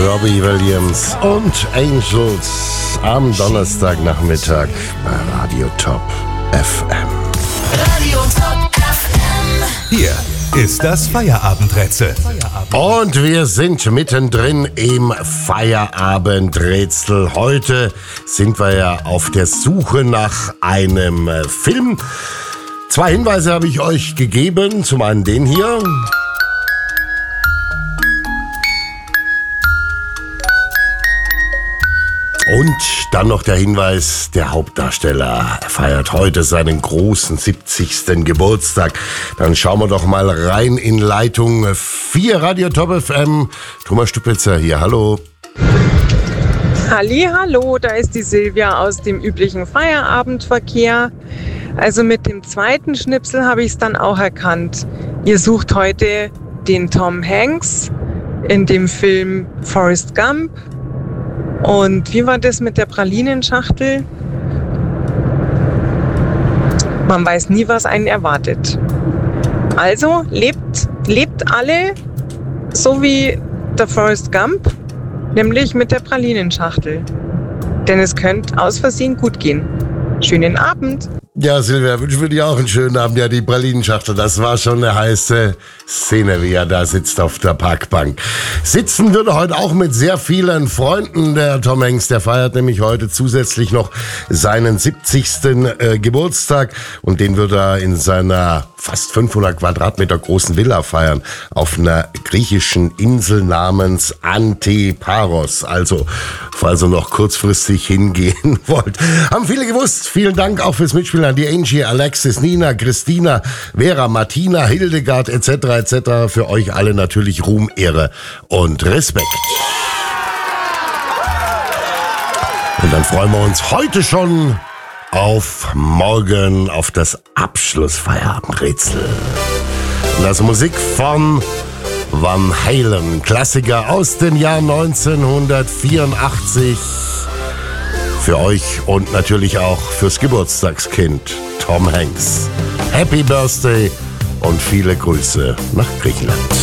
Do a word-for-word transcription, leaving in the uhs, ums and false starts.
Robbie Williams und Angels am Donnerstagnachmittag bei Radio Top F M. Radio Top F M. Hier ist das Feierabendrätsel. Und wir sind mittendrin im Feierabendrätsel. Heute sind wir ja auf der Suche nach einem Film. Zwei Hinweise habe ich euch gegeben. Zum einen den hier. Und dann noch der Hinweis, der Hauptdarsteller feiert heute seinen großen siebzigsten Geburtstag. Dann schauen wir doch mal rein in Leitung vier, Radio Top F M. Thomas Stupitzer hier, hallo. Halli, hallo, da ist die Silvia aus dem üblichen Feierabendverkehr. Also mit dem zweiten Schnipsel habe ich es dann auch erkannt. Ihr sucht heute den Tom Hanks in dem Film Forrest Gump. Und wie war das mit der Pralinenschachtel? Man weiß nie, was einen erwartet. Also lebt, lebt alle so wie der Forrest Gump, nämlich mit der Pralinenschachtel. Denn es könnte aus Versehen gut gehen. Schönen Abend! Ja, Silvia, wünschen wir dir auch einen schönen Abend. Ja, die Pralinenschachtel, das war schon eine heiße Szene, wie er da sitzt auf der Parkbank. Sitzen würde heute auch mit sehr vielen Freunden. Der Tom Hanks, der feiert nämlich heute zusätzlich noch seinen siebzigsten Äh, Geburtstag. Und den wird er in seiner fast fünfhundert Quadratmeter großen Villa feiern. Auf einer griechischen Insel namens Antiparos. Also, falls ihr noch kurzfristig hingehen wollt. Haben viele gewusst. Vielen Dank auch fürs Mitspielen an die Angie, Alexis, Nina, Christina, Vera, Martina, Hildegard et cetera et cetera. Für euch alle natürlich Ruhm, Ehre und Respekt. Und dann freuen wir uns heute schon auf morgen, auf das Abschlussfeierabendrätsel. Und das Musik von Van Halen, Klassiker aus dem Jahr neunzehnhundertvierundachtzig. Für euch und natürlich auch fürs Geburtstagskind Tom Hanks. Happy Birthday und viele Grüße nach Griechenland.